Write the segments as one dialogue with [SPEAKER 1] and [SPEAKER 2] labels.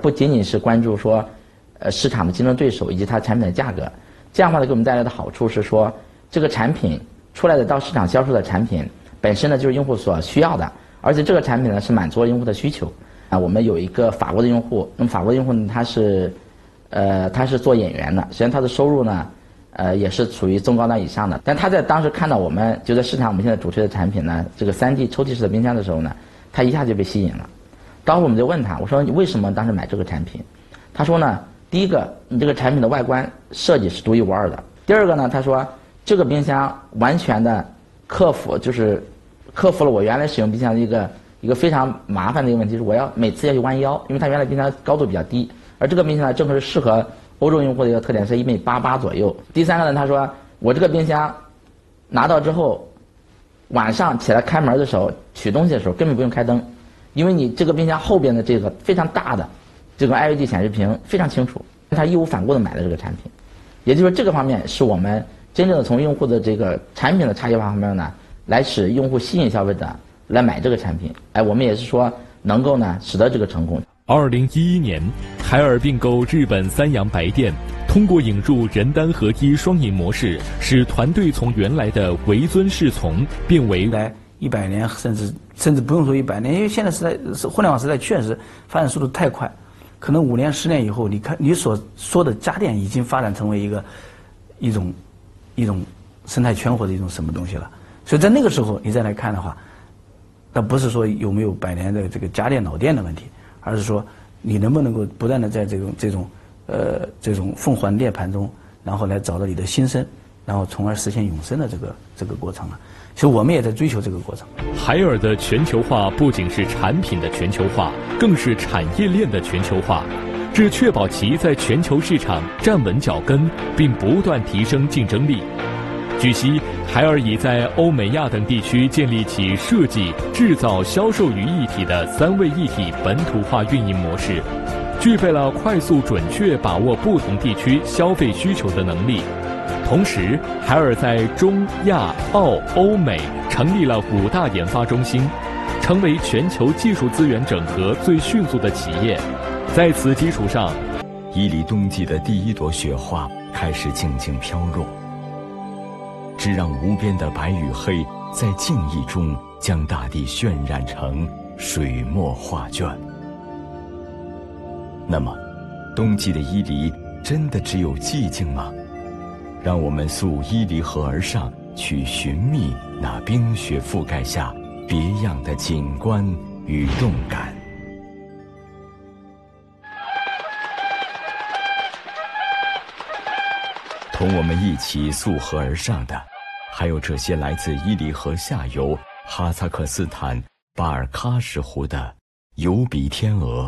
[SPEAKER 1] 不仅仅是关注说，市场的竞争对手以及它产品的价格，这样的话呢给我们带来的好处是说，这个产品出来的到市场销售的产品本身呢就是用户所需要的，而且这个产品呢是满足了用户的需求。我们有一个法国的用户，那么法国的用户呢他是做演员的，实际上他的收入呢，也是处于中高端以上的，但他在当时看到我们就在市场我们现在主推的产品呢，这个3D 抽屉式的冰箱的时候呢，他一下就被吸引了。当时我们就问他，我说你为什么当时买这个产品？他说呢，第一个，你这个产品的外观设计是独一无二的；第二个呢，他说这个冰箱完全的克服了我原来使用冰箱的一个非常麻烦的一个问题，是我要每次要去弯腰，因为它原来冰箱高度比较低，而这个冰箱呢正好是适合欧洲用户的一个特点，是1.88米左右。第三个呢，他说我这个冰箱拿到之后，晚上起来开门的时候取东西的时候根本不用开灯，因为你这个冰箱后边的这个非常大的这个 LED 显示屏非常清楚，他义无反顾的买了这个产品。也就是说这个方面是我们真正的从用户的这个产品的差异化方面呢，来使用户吸引消费者来买这个产品。我们也是说能够呢使得这个成功。
[SPEAKER 2] 2011年，海尔并购日本三洋白电，通过引入人单合一双赢模式，使团队从原来的唯尊是从变为
[SPEAKER 3] 来100年，甚至不用说100年，因为现在互联网时代确实发展速度太快，可能5年10年以后，你看你所说的家电已经发展成为一种生态圈或者一种什么东西了。所以在那个时候你再来看的话，那不是说有没有100年的这个家电老店的问题，而是说你能不能够不断的在这种凤凰涅槃中，然后来找到你的心声，然后从而实现永生的这个过程啊。其实我们也在追求这个过程。
[SPEAKER 2] 海尔的全球化不仅是产品的全球化，更是产业链的全球化，这确保其在全球市场站稳脚跟，并不断提升竞争力。据悉，海尔已在欧美亚等地区建立起设计、制造、销售于一体的3位一体本土化运营模式，具备了快速准确把握不同地区消费需求的能力。同时，海尔在中亚、澳、欧美成立了5大研发中心，成为全球技术资源整合最迅速的企业。在此基础上，
[SPEAKER 4] 伊犁冬季的第一朵雪花开始静静飘落，只让无边的白与黑在静意中将大地渲染成水墨画卷。那么，冬季的伊犁真的只有寂静吗？让我们溯伊犁河而上，去寻觅那冰雪覆盖下别样的景观与动感。同我们一起溯河而上的，还有这些来自伊犁河下游哈萨克斯坦巴尔喀什湖的疣鼻天鹅。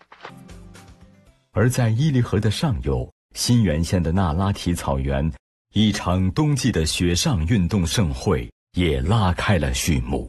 [SPEAKER 4] 而在伊犁河的上游新源县的那拉提草原，一场冬季的雪上运动盛会也拉开了序幕。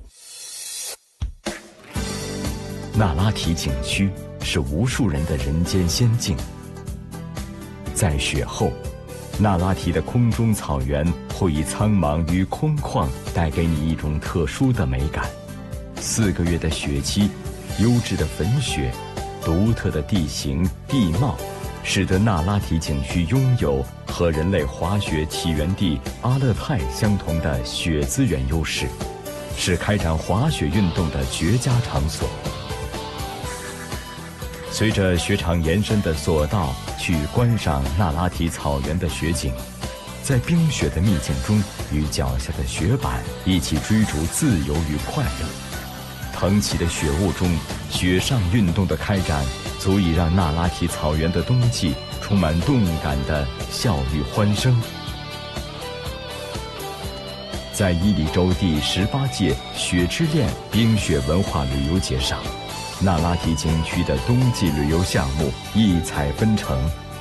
[SPEAKER 4] 那拉提景区是无数人的人间仙境，在雪后，那拉提的空中草原会以苍茫与空旷带给你一种特殊的美感。4个月的雪期，优质的粉雪，独特的地形地貌，使得那拉提景区拥有和人类滑雪起源地阿勒泰相同的雪资源优势，是开展滑雪运动的绝佳场所。随着雪场延伸的索道去观赏那拉提草原的雪景，在冰雪的秘境中与脚下的雪板一起追逐自由与快乐。腾起的雪雾中，雪上运动的开展足以让那拉提草原的冬季充满动感的笑语欢声。在伊犁州第18届雪之恋冰雪文化旅游节上，那拉提景区的冬季旅游项目异彩纷呈。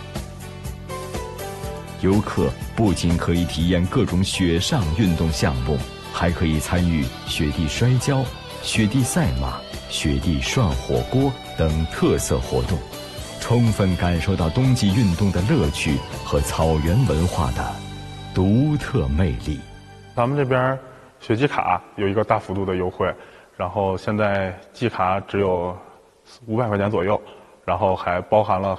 [SPEAKER 4] 游客不仅可以体验各种雪上运动项目，还可以参与雪地摔跤、雪地赛马、雪地涮火锅等特色活动，充分感受到冬季运动的乐趣和草原文化的独特魅力。
[SPEAKER 5] 咱们这边雪季卡有一个大幅度的优惠，然后现在季卡只有500块钱左右， 然后还包含了